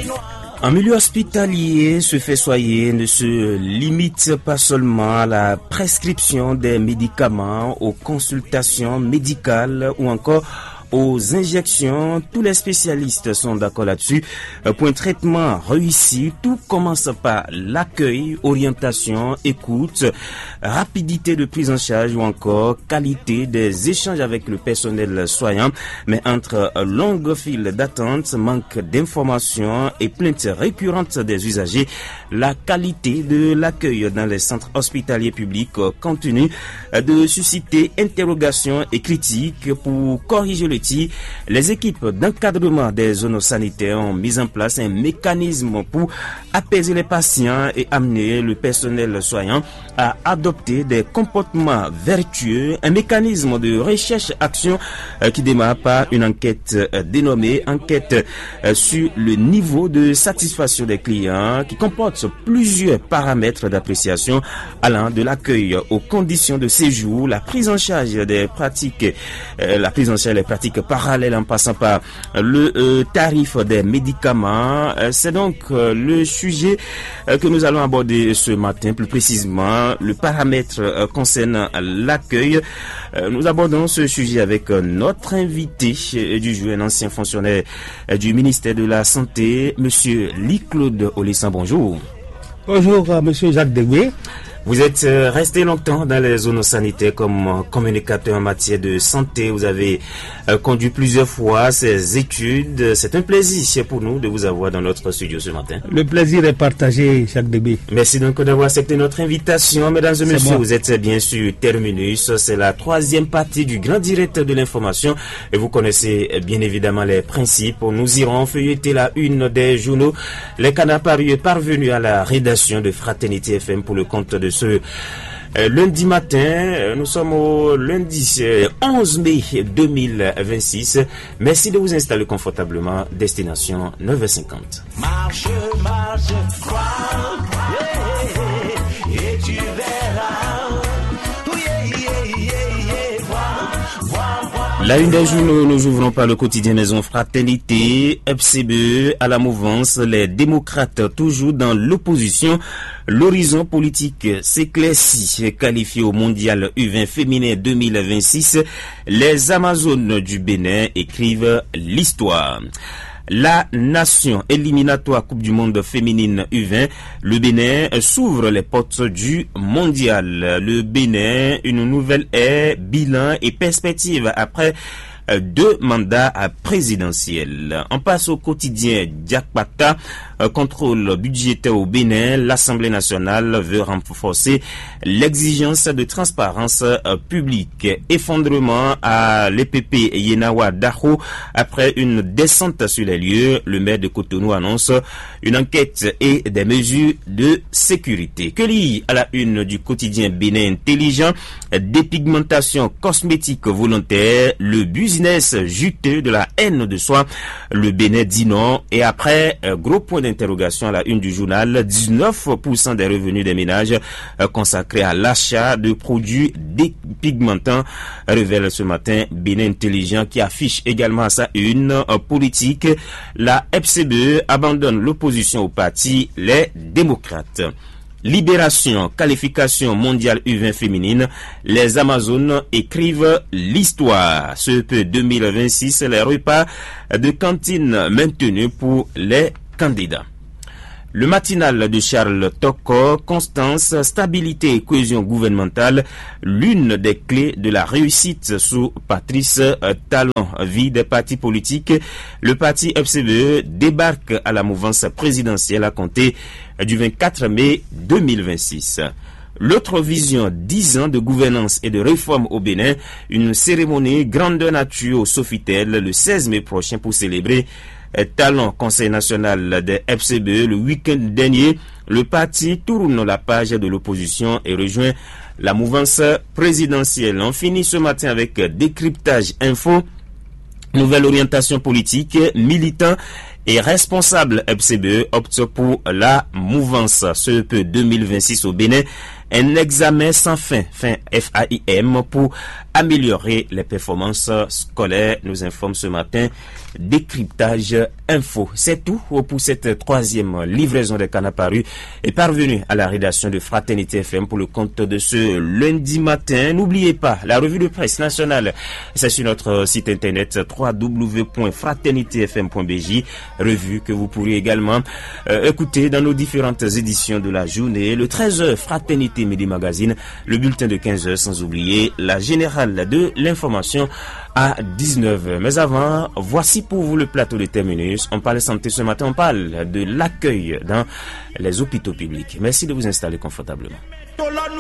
En milieu hospitalier, ce fait soigner ne se limite pas seulement à la prescription des médicaments, aux consultations médicales ou encore aux injections. Tous les spécialistes sont d'accord là-dessus. Pour un traitement réussi, tout commence par l'accueil, orientation, écoute, rapidité de prise en charge ou encore qualité des échanges avec le personnel soignant. Mais entre longues files d'attente, manque d'informations et plaintes récurrentes des usagers, la qualité de l'accueil dans les centres hospitaliers publics continue de susciter interrogations et critiques. Pour corriger le tir, les équipes d'encadrement des zones sanitaires ont mis en place un mécanisme pour apaiser les patients et amener le personnel soignant à adopter des comportements vertueux. Un mécanisme de recherche-action qui démarre par une enquête dénommée enquête sur le niveau de satisfaction des clients, qui comporte plusieurs paramètres d'appréciation allant de l'accueil aux conditions de séjour, la prise en charge des pratiques, parallèles en passant par le tarif des médicaments. C'est donc le sujet que nous allons aborder ce matin. Plus précisément, le paramètre concerne l'accueil. Nous abordons ce sujet avec notre invité du jour, un ancien fonctionnaire du ministère de la Santé, Monsieur Ly-Claude Olissan. Bonjour. Bonjour, Monsieur Jacques Degué. Vous êtes resté longtemps dans les zones sanitaires comme communicateur en matière de santé. Vous avez conduit plusieurs fois ces études. C'est un plaisir pour nous de vous avoir dans notre studio ce matin. Le plaisir est partagé, Jacques Degué. Merci donc d'avoir accepté notre invitation. Mesdames et messieurs, vous êtes bien sûr Terminus. C'est la troisième partie du grand direct de l'information. Et vous connaissez bien évidemment les principes. Nous irons feuilleter la une des journaux. Les canards parvenus à la rédaction de Fraternité FM pour le compte de ce lundi matin. Nous sommes au lundi 11 mai 2026. Merci de vous installer confortablement. Destination 9h50. Marche, crois, et tu verras. La une des journaux, nous ouvrons par le quotidien Maison Fraternité, FCBE à la mouvance, les démocrates toujours dans l'opposition. L'horizon politique s'éclaircit, qualifié au mondial U20 féminin 2026. Les Amazones du Bénin écrivent l'histoire. La nation éliminatoire Coupe du Monde féminine U20, le Bénin s'ouvre les portes du mondial. Le Bénin, une nouvelle ère, bilan et perspective après 2 mandats présidentiels. On passe au quotidien Diakpata, contrôle budgétaire au Bénin. L'Assemblée nationale veut renforcer l'exigence de transparence publique. Effondrement à l'EPP Yenawa Daho après une descente sur les lieux. Le maire de Cotonou annonce une enquête et des mesures de sécurité. Que lire à la une du quotidien Bénin Intelligent? Dépigmentation cosmétique volontaire, le business juteux de la haine de soi. Le Bénin dit non. Et après, gros point d'interrogation à la une du journal, 19% des revenus des ménages consacrés à l'achat de produits dépigmentants, révèle ce matin Bénin Intelligent, qui affiche également à sa une politique. La FCBE abandonne l'opposition au parti Les Démocrates. Libération, qualification mondiale U20 féminine, les Amazones écrivent l'histoire. Ce peu 2026, les repas de cantine maintenus pour les candidats. Le matinal de Charles Toko, constance, stabilité et cohésion gouvernementale, l'une des clés de la réussite sous Patrice Talon. Vie des partis politiques, le parti FCBE débarque à la mouvance présidentielle à compter du 24 mai 2026. L'autre vision, 10 ans de gouvernance et de réforme au Bénin, une cérémonie grandeur nature au Sofitel le 16 mai prochain pour célébrer Talon, Conseil national des FCBE. Le week-end dernier, le parti tourne la page de l'opposition et rejoint la mouvance présidentielle. On finit ce matin avec décryptage info, nouvelle orientation politique, militant et responsable FCBE opte pour la mouvance. Ce peu 2026 au Bénin, un examen sans fin, FAIM, pour améliorer les performances scolaires, nous informe ce matin Décryptage Info. C'est tout pour cette troisième livraison des canards parus et parvenu à la rédaction de Fraternité FM pour le compte de ce lundi matin. N'oubliez pas, la revue de presse nationale, c'est sur notre site internet www.fraternitéfm.bj, revue que vous pourrez également écouter dans nos différentes éditions de la journée. Le 13h, Fraternité Midi Magazine, le bulletin de 15h, sans oublier la générale de l'information à 19h. Mais avant, voici pour vous le plateau de terminus. On parle santé ce matin, on parle de l'accueil dans les hôpitaux publics. Merci de vous installer confortablement.